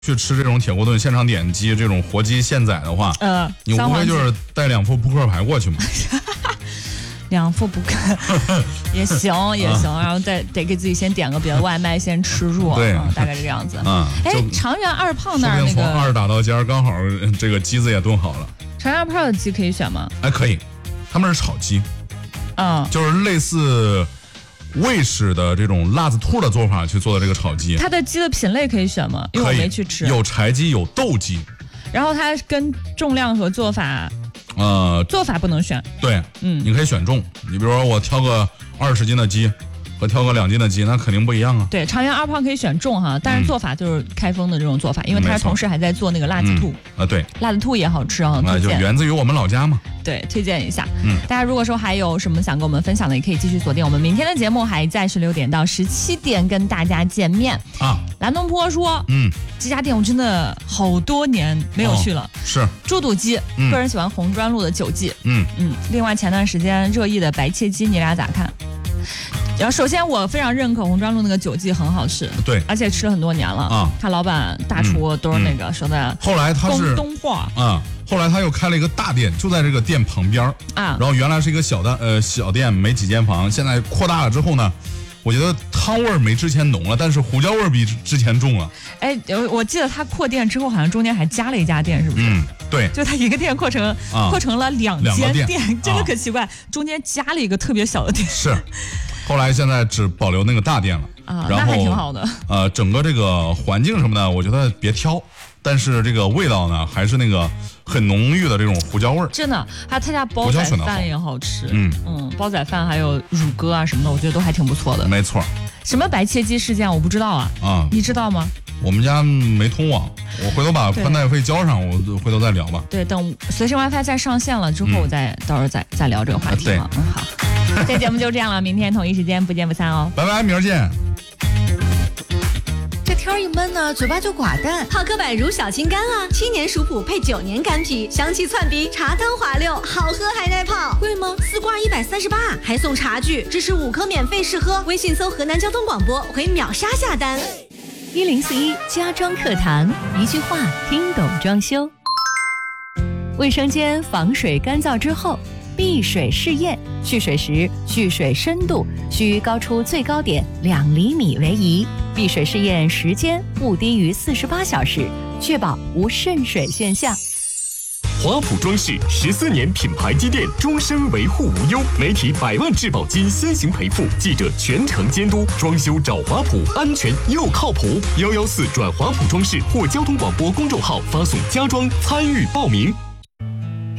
去吃这种铁锅炖现场点鸡这种活鸡现宰的话，你无非就是带2副扑克牌过去嘛。 2副扑克也行也行，然后再得给自己先点个别的外卖，先吃住， 对， 大概这个样子。长园2胖那儿那个从2打到尖，刚好这个鸡子也炖好了。 长园2胖的鸡可以选吗？ 可以，他们是炒鸡，就是类似卫士的这种辣子兔的做法去做的这个炒鸡。 它的鸡的品类可以选吗？因为我没去吃。 有柴鸡，有斗鸡。 然后它跟重量和做法。做法不能选。 对，你可以选重。你比如说我挑个20斤的鸡和挑个2斤的鸡，那肯定不一样啊。 对，长园2胖可以选重哈，但是做法就是开封的这种做法，因为它同时还在做那个辣子兔。 对， 辣子兔也好吃啊， 就源自于我们老家嘛。 对，推荐一下。大家如果说还有什么想跟我们分享的，也可以继续锁定我们明天的节目，还在16点到17点跟大家见面啊。蓝东坡说，这家店我真的好多年没有去了。 是猪肚鸡，个人喜欢红砖路的9记。另外前段时间热议的白切鸡，你俩咋看？然后首先我非常认可红砖路那个9记很好吃， 对， 而且吃了很多年了他老板大厨都是那个说的。 后来他是广东话后来他又开了一个大店，就在这个店旁边然后原来是一个小店，没几间房，现在扩大了之后呢，我觉得汤味没之前浓了，但是胡椒味比之前重了。 我记得他扩店之后，好像中间还加了一家店，是不是？ 对， 就他一个店扩成了2间店，真的可奇怪，中间加了一个特别小的店。 是，后来现在只保留那个大店了然后那还挺好的。 整个这个环境什么的，我觉得别挑。但是这个味道呢，还是那个很浓郁的这种胡椒味儿。 真的，他家煲仔饭也好吃。煲仔饭还有乳鸽啊什么的，我觉得都还挺不错的。 没错。 什么白切鸡事件我不知道啊。你知道吗？ 我们家没通网，我回头把宽带费交上，我回头再聊吧。 对，等随身 WiFi 再上线了之后，我到时候再聊这个话题嘛。好，这节目就这样了，明天同一时间不见不散哦。 拜拜，明儿见。 天一闷呢，嘴巴就寡淡。 好客百如小青柑啊，7年熟普配9年干皮，香气窜鼻，茶汤滑溜，好喝还耐泡。 贵吗？4挂138， 还送茶具，支持5颗免费试喝。微信搜河南交通广播，回秒杀下单。 1041家装课堂，一句话听懂装修。卫生间防水干燥之后，避水试验，蓄水时蓄水深度需高出最高点2厘米为宜。避水试验时间不低于48小时，确保无渗水现象。 华普装饰14年品牌积淀，终身维护无忧，媒体100万质保金先行赔付，记者全程监督，装修找华普，安全又靠谱。114转华普装饰或交通广播公众号发送家装参与报名。